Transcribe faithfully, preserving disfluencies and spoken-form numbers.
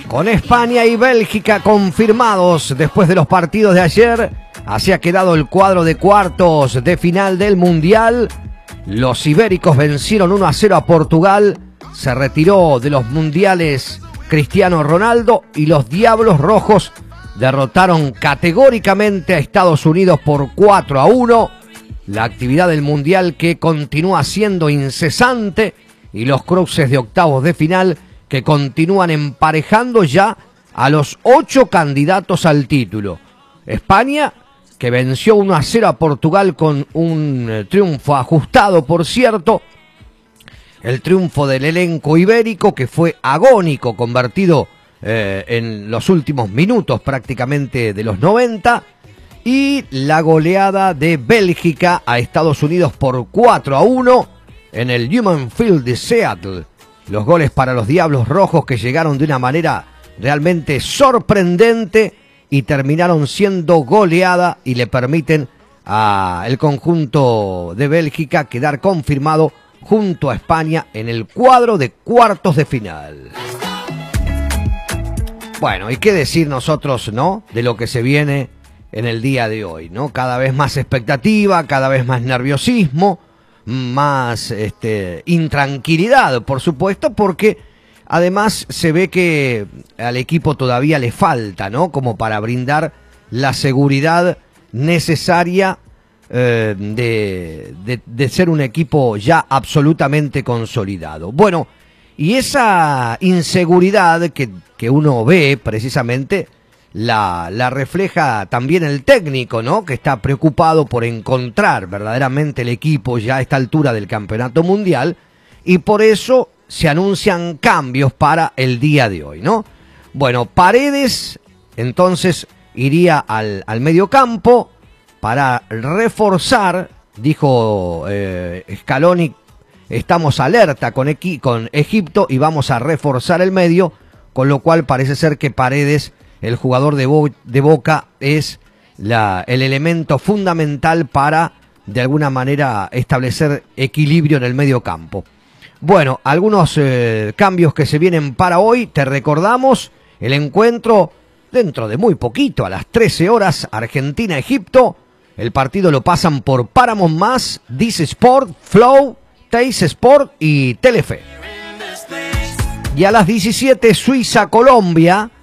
Con España y Bélgica confirmados después de los partidos de ayer, así ha quedado el cuadro de cuartos de final del Mundial. Los ibéricos vencieron uno a cero a Portugal, se retiró de los mundiales Cristiano Ronaldo y los Diablos Rojos derrotaron categóricamente a Estados Unidos por cuatro a uno. La actividad del Mundial que continúa siendo incesante y los cruces de octavos de final que continúan emparejando ya a los ocho candidatos al título. España, que venció uno a cero a Portugal con un triunfo ajustado, por cierto. El triunfo del elenco ibérico, que fue agónico, convertido eh, en los últimos minutos prácticamente de los noventa. Y la goleada de Bélgica a Estados Unidos por cuatro a uno en el Human Field de Seattle. Los goles para los Diablos Rojos, que llegaron de una manera realmente sorprendente y terminaron siendo goleada y le permiten al conjunto de Bélgica quedar confirmado junto a España en el cuadro de cuartos de final. Bueno, y qué decir nosotros, ¿no?, de lo que se viene en el día de hoy, ¿no? Cada vez más expectativa, cada vez más nerviosismo, más este, intranquilidad, por supuesto, porque además se ve que al equipo todavía le falta, ¿no?, como para brindar la seguridad necesaria eh, de, de, de ser un equipo ya absolutamente consolidado. Bueno, y esa inseguridad que, que uno ve precisamente La, la refleja también el técnico, ¿no?, que está preocupado por encontrar verdaderamente el equipo ya a esta altura del campeonato mundial, y por eso se anuncian cambios para el día de hoy, ¿no? Bueno, Paredes entonces iría al, al mediocampo para reforzar, dijo eh, Scaloni, estamos alerta con, equi, con Egipto y vamos a reforzar el medio, con lo cual parece ser que Paredes, el jugador de, Bo de Boca, es la, el elemento fundamental para, de alguna manera, establecer equilibrio en el medio campo. Bueno, algunos eh, cambios que se vienen para hoy. Te recordamos el encuentro dentro de muy poquito, a las trece horas, Argentina-Egipto. El partido lo pasan por Paramount Más, Dice Sport, Flow, Teis Sport y Telefe. Y a las diecisiete, Suiza-Colombia.